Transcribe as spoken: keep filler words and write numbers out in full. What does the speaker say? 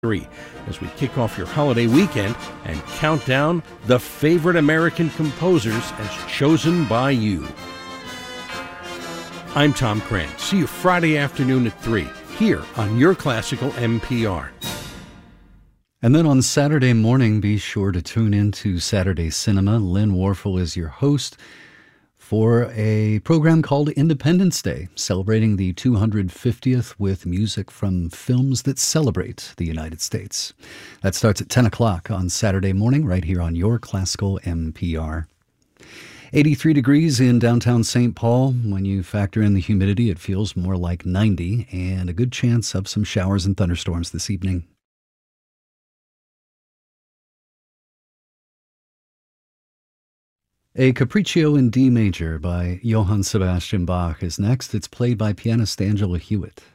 three as we kick off your holiday weekend and count down the favorite American composers as chosen by you. I'm Tom Cran. See you Friday afternoon at three here on Your Classical N P R. And then on Saturday morning, be sure to tune in to Saturday Cinema. Lynn Warfel is your host for a program called Independence Day, celebrating the two hundred fiftieth with music from films that celebrate the United States. That starts at ten o'clock on Saturday morning, right here on Your Classical N P R. eighty-three degrees in downtown Saint Paul. When you factor in the humidity, it feels more like ninety, and a good chance of some showers and thunderstorms this evening. A Capriccio in D major by Johann Sebastian Bach is next. It's played by pianist Angela Hewitt.